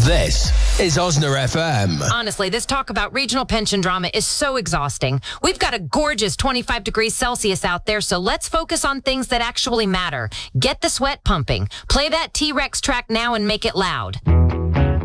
This is Osna FM. Honestly, this talk about regional pension drama is so exhausting. We've got a gorgeous 25 degrees Celsius out there, so let's focus on things that actually matter. Get the sweat pumping. Play that T-Rex track now and make it loud.